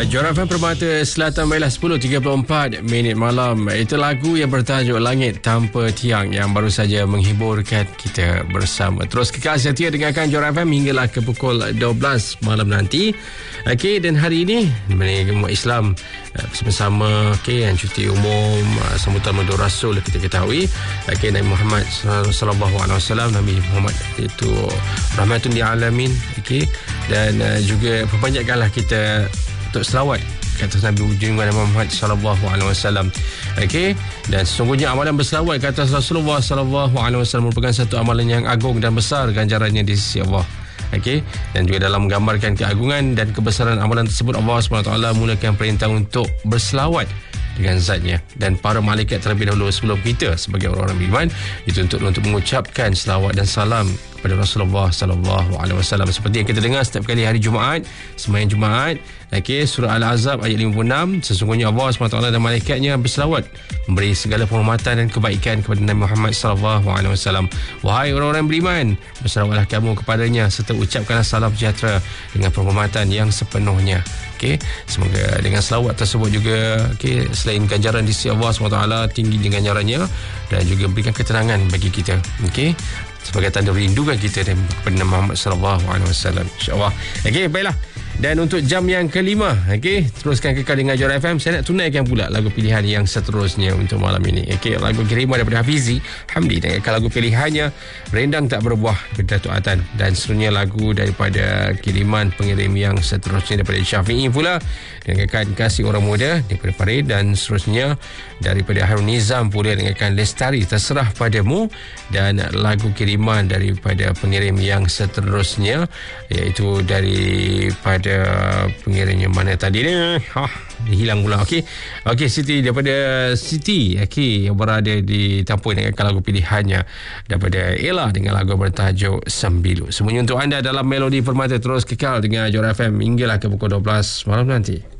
Johor FM Permata Selatan, baiklah 10.34 malam. Itu lagu yang bertajuk Langit Tanpa Tiang yang baru saja menghiburkan kita bersama. Terus kekal setia dengarkan Johor FM hinggalah ke pukul 12 malam nanti. Okey, dan hari ini umat Islam bersama yang cuti umum sambutan Maulid Rasul kita ketahui. Nabi Muhammad sallallahu alaihi wasallam, Nabi Muhammad itu rahmatun lil alamin. Dan juga perbanyakkanlah kita untuk selawat ke atas Nabi junjungan Muhammad sallallahu alaihi wasallam. Dan sesungguhnya amalan berselawat ke atas Rasulullah sallallahu alaihi wasallam merupakan satu amalan yang agung dan besar ganjarannya di sisi Allah. Dan juga dalam menggambarkan keagungan dan kebesaran amalan tersebut, Allah SWT mulakan perintah untuk berselawat dengan zatnya dan para malaikat terlebih dahulu sebelum kita sebagai orang-orang beriman dituntut untuk mengucapkan selawat dan salam kepada Rasulullah sallallahu alaihi wasallam, seperti yang kita dengar setiap kali hari Jumaat, sembahyang Jumaat. Surah Al-Ahzab ayat 56, sesungguhnya Allah SWT dan malaikatnya berselawat memberi segala penghormatan dan kebaikan kepada Nabi Muhammad sallallahu alaihi wasallam. Wahai orang-orang beriman, berselawatlah kamu kepadanya serta ucapkanlah salam sejahtera dengan penghormatan yang sepenuhnya. Semoga dengan selawat tersebut juga selain ganjaran di sisi Allah SWT, tingginya ganjarannya dan juga berikan ketenangan bagi kita, sebagai tanda rindukan kita kepada Nabi Muhammad sallallahu alaihi wasallam, insya-Allah. Baiklah. Dan untuk jam yang kelima, teruskan kekal dengan Johor FM. Saya nak tunaikan pula lagu pilihan yang seterusnya untuk malam ini. Lagu kiriman daripada Hafizi Hamdi. Dan lagu pilihannya Rendang Tak Berbuah daripada Datuk Atan. Dan seterusnya lagu daripada kiriman pengirim yang seterusnya daripada Syafi'i pula. Dengarkan Kasih Orang Muda daripada Farid. Dan seterusnya daripada Harun Nizam pula dengarkan Lestari Terserah Padamu. Dan lagu kiriman daripada pengirim yang seterusnya iaitu daripada pengirim yang mana tadi ni hilang pula. Siti, daripada Siti yang berada di Tampoi dengan lagu pilihannya daripada Ella dengan lagu bertajuk Sembilu. Semuanya untuk anda dalam Melodi Permata. Terus kekal dengan Johor FM hinggalah ke pukul 12 malam nanti.